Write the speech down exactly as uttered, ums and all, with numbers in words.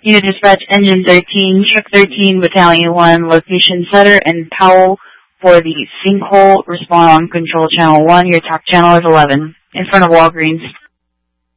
Unit Dispatch Engine thirteen, Truck thirteen, Battalion one, Location Sutter and Powell for the sinkhole. Respond on Control Channel one. Your top channel is eleven. In front of Walgreens.